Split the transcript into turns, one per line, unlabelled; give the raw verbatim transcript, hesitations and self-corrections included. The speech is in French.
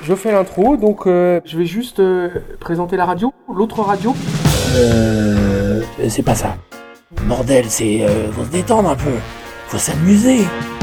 je fais l'intro, donc euh, je vais juste euh, présenter la radio, l'autre radio.
Euh... C'est pas ça. Bordel, c'est... Euh, faut se détendre un peu. Faut s'amuser.